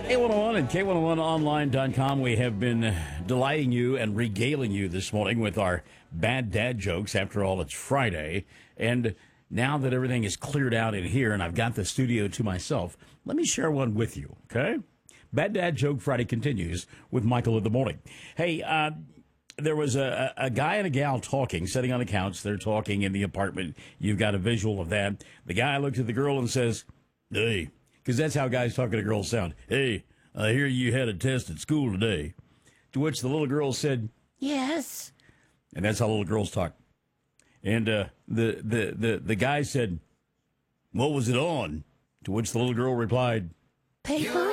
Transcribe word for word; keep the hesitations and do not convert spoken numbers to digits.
K one oh one and K one oh one online dot com. We have been delighting you and regaling you this morning with our bad dad jokes. After all, it's Friday. And now that everything is cleared out in here and I've got the studio to myself, let me share one with you, okay? Bad Dad Joke Friday continues with Michael in the morning. Hey, uh, there was a, a guy and a gal talking, sitting on the couch. They're talking in the apartment. You've got a visual of that. The guy looks at the girl and says, hey, because that's how guys talking to girls sound. Hey, I hear you had a test at school today. To which the little girl said, yes. And that's how little girls talk. And uh, the, the, the, the guy said, what was it on? To which the little girl replied, paper.